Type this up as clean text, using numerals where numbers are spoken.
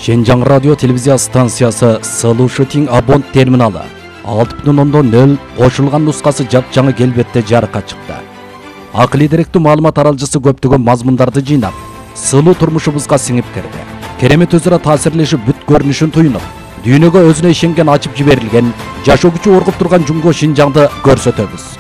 Шенжаң радио телевизия станциясы Слушатин абонт терминалы 6.0 қошылған нұсқасы жап-жаңы келбетте жарыққа шықты. Ақылы деректүү маалымат аралжысы көптөгөн мазмундарды жыйнап, сылуу турмушубузга сиңип кирди. Керемет өзара таасирлешип бүт көрүнүшүн туйнуп, дүйнөгө өзүнө ишенген ачып жиберилген, жашоо күчү оргуп турган Жумго Шинжаңды көрсөтөбүз.